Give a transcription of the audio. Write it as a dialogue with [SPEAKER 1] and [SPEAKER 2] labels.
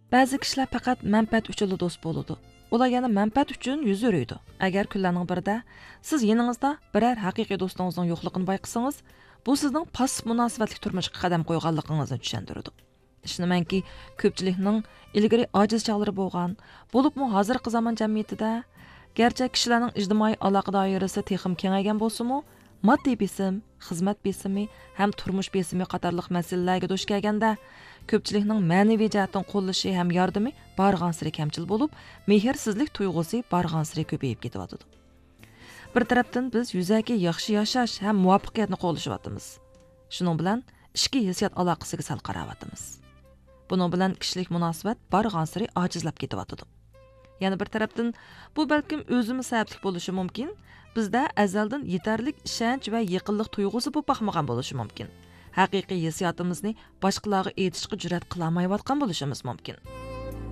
[SPEAKER 1] Ba'zi kishilar faqat manfaat uchun do'st bo'ladi. Ular yana manfaat uchun yuz o'raydi. Agar kunlarning birida siz yoningizda biror haqiqiy do'stingizning yo'qligini bayqasangiz, bu sizning passiv munosabatli turmushga qadam qo'yganligingizni tushuntiradi. Ishonamanki, ko'pchilikning ilgari ojiz chog'lari bo'lgan, bo'libmi hozirgi zamon jamiyatida garchi kishilarning ijtimoiy aloqa doirasi texim kengaygan bo'lsa-mu, moddiy besim, xizmat besimi ham turmush besimi qatorliq masalalarga duch kelganda ko'pchilikning ma'naviy jihatdan qo'llashi ham yordami barg'ansiri kamchil bo'lib, mehrsizlik tuyg'usi barg'ansiri ko'payib ketyapti. Bir tarafdan biz yuzaki yaxshi yashash ham muvaffaqiyatni qo'llashyapmiz. Shuning bilan ichki hissiyot aloqasiga sal qarayapmiz. Buning bilan kishilik munosabat barg'ansiri ojizlab ketyapti. Yana bir tarafdan bu balkim o'zimiz sababli bo'lishi mumkin. Bizda azaldan yetarlik ishonch va yaqinlik tuyg'usi bo'lib baxmagan bo'lishi mumkin. Haqiqiy hissiyotimizni boshqalarga aytishga jur'at qilmayotgan bo'lishimiz mumkin.